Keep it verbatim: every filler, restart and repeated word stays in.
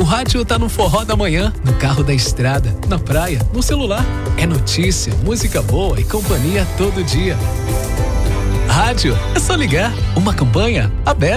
rádio tá no forró da manhã, no carro da estrada, na praia, no celular. É notícia, música boa e companhia todo dia. Rádio, é só ligar. Uma campanha aberta.